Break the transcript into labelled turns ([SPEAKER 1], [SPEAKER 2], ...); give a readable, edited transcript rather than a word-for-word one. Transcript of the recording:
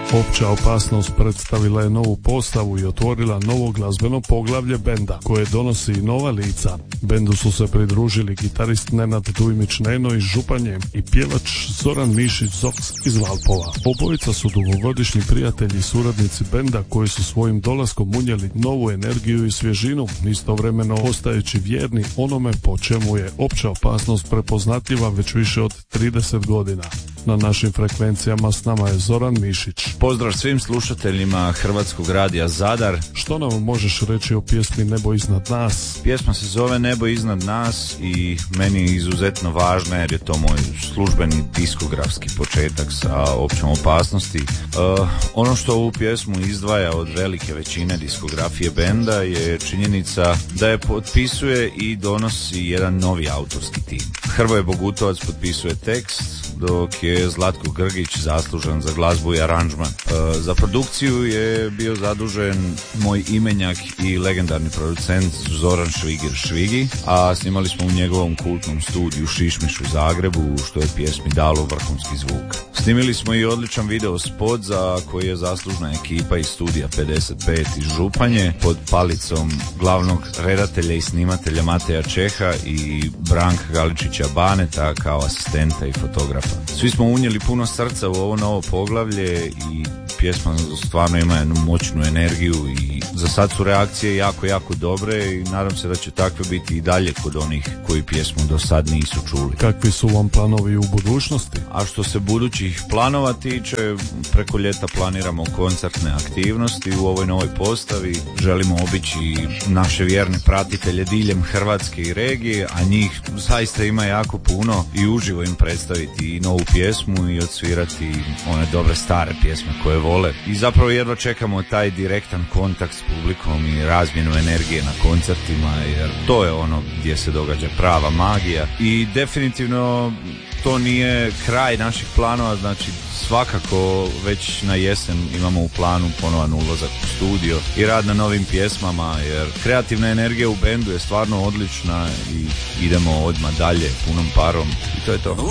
[SPEAKER 1] Opća opasnost predstavila je novu postavu i otvorila novo glazbeno poglavlje benda, koje donosi nova lica. Bendu su se pridružili gitarist Nenad Dujmić-Neno iz Županje i pjevač Zoran Mišić-Zoks iz Valpova. Obojica su dugogodišnji prijatelji i suradnici benda koji su svojim dolaskom unijeli novu energiju i svježinu, istovremeno ostajući vjerni onome po čemu je opća opasnost prepoznatljiva već više od 30 godina. Na našim frekvencijama s nama je Zoran Mišić.
[SPEAKER 2] Pozdrav svim slušateljima Hrvatskog radija Zadar.
[SPEAKER 1] Što nam možeš reći o pjesmi Nebo iznad nas?
[SPEAKER 2] Pjesma se zove Nebo iznad nas i meni je izuzetno važna jer je to moj službeni diskografski početak sa općom opasnosti. Ono što ovu pjesmu izdvaja od velike većine diskografije benda je činjenica da je potpisuje i donosi jedan novi autorski tim. Hrvoje Bogutovac potpisuje tekst, dok je Zlatko Grgić zaslužan za glazbu i aranžman. Za produkciju je bio zadužen moj imenjak i legendarni producent Zoran Švigi, a snimali smo u njegovom kultnom studiju Šišmiš u Zagrebu, što je pjesmi dalo vrhunski zvuk. Snimili smo i odličan video spot za koji je zaslužna ekipa iz studija 55 iz Županje pod palicom glavnog redatelja i snimatelja Mateja Čeha i Branka Galičića Baneta kao asistenta i fotografa. Svi smo unijeli puno srca u ovo novo poglavlje i pjesma stvarno ima jednu moćnu energiju i za sad su reakcije jako dobre i nadam se da će takve biti i dalje kod onih koji pjesmu do sad nisu čuli.
[SPEAKER 1] Kakvi su vam planovi u budućnosti?
[SPEAKER 2] A što se budućih planova tiče, preko ljeta planiramo koncertne aktivnosti u ovoj novoj postavi. Želimo obići naše vjerne pratitelje diljem Hrvatske i regije, a njih zaista ima jako puno i uživo im predstaviti i novu pjesmu i odsvirati one dobre stare pjesme koje vole. I zapravo jedva čekamo taj direktan kontakt s publikom i razmjenu energije na koncertima, jer to je ono gdje se događa prava magija. I definitivno to nije kraj naših planova, znači svakako već na jesen imamo u planu ponovan ulazak u studio i rad na novim pjesmama, jer kreativna energija u bendu je stvarno odlična i idemo odmah dalje punom parom i to je to.